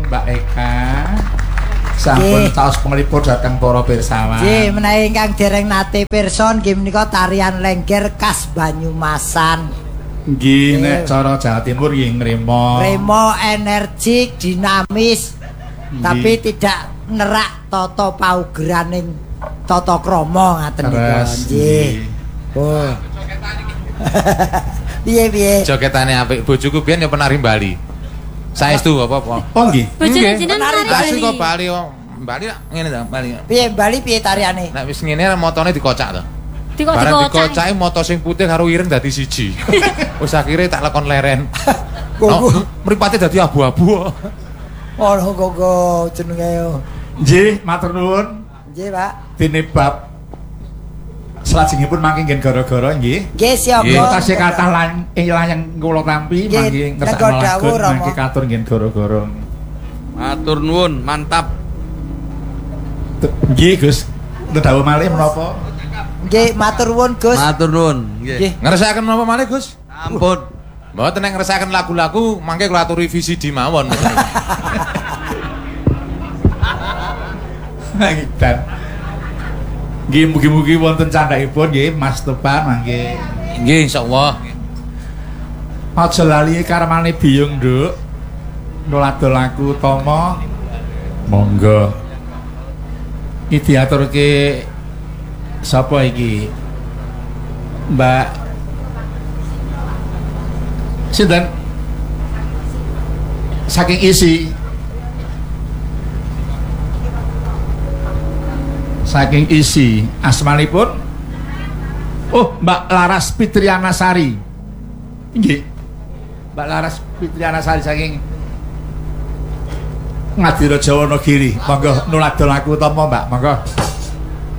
nuwun Mbak Eka. Sampun taos penglipur dhateng para pirsawan. Nggih, menawi ingkang dereng nate pirsa nggih menika tarian lengger khas Banyumasan. Nggih, nek cara Jawa Timur nggih ngremo. Ngremo energik, dinamis. Tapi tidak nerak tata paugeraning tata krama ngaten nika. Nggih. Oh. Piye-piye? Jogetane apik. Bojoku biyen ya penari Bali. Saestu apa-apa. Oh nggih. Bojone jenengan penari Asli Bali. kok Bali kok. Bali ngene ta, Bali. Piye Bali piye tariane? Nek wis ngene motone dikocak to. Dikocak. Barang dikocaki moto sing putih karo ireng dadi siji. Wis akhire tak lekon leren. Mripate dadi abu-abu. Oh, kok jenenge yo. Nggih, matur nuwun. Nggih, Pak. Dene bab salajengipun mangke nggih gara-gara nggih. Nggih, siapa? Tasih kathah layang kula tampi mangke ngersakno lagu mangke katur nggih gara-gara. Matur nuwun, mantap. Nggih, Gus. Dawuh malih menapa? Nggih, matur nuwun, Gus. Matur nuwun. Nggih. Ngersakaken menapa malih, Gus? Ampun. Mboten nek ngersakaken lagu-lagu mangke kula aturi VCD mawon. Dan nggih mugi-mugi wonten candhaipun nggih Mas Topan mangke. Nggih insyaallah. Aja lali karmane biyung, Nduk. Nuladol laku Tama. Monggo. Iki diaturke sapa iki? Mbak sinten? Saking isi. Saking isi asmanipun oh Mbak Laras Fitriana Sari. Nggih. Mbak Laras Fitriana Sari saking Ngadira Jawa Nagiri. Monggo nuladol aku Tama, Mbak. Monggo.